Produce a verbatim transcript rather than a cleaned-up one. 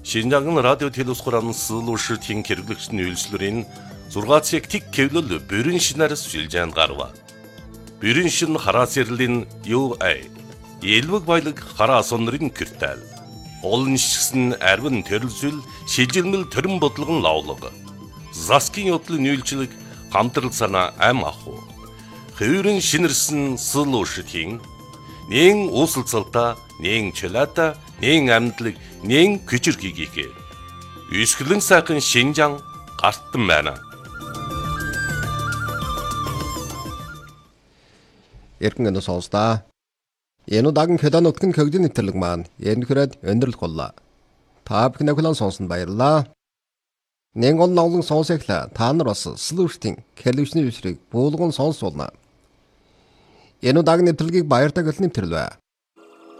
Шинжаан радио телевиз хураан суулуушртын хэрэглэгчдийн үйлчлэрийн зургаан цаг тик кевлэл бүрэн шинээр сүлжээнд гарва. Бүрэн шин хараа сэрлэн ю ай. Элвэг баялаг хараа сонрын киртэл. Олон шигсэн арвин төрөлсөл шилжилмэл төрөн бодлогон лавлаг. Заскин yoдлын үйлчлэг хамтрал санаа ам аху. Хөвөрн шинэрсэн суулуушртын нэн уусалцалта, нэн чөлөөта, нэн амьдлаг, нэн күчирхийгээ. Үсгэлэн сайхан Шинжаан гартан байна. Эргэн сонсдаа. Энэ удаагийн Хёдан нутгийн хөгжин нэвтрэлэг маань энэхрээд өндөрлөх боллоо. Та бүхэн ахлан сонсон баярлалаа. Нэн гол ноолон сонсоглаа. Та нар бас слуштын хэлвчний үсрэг буулган сонсуулна. Энэ удаагийн нэвтрэлгийг баяртай гэл нэвтрэлвэ.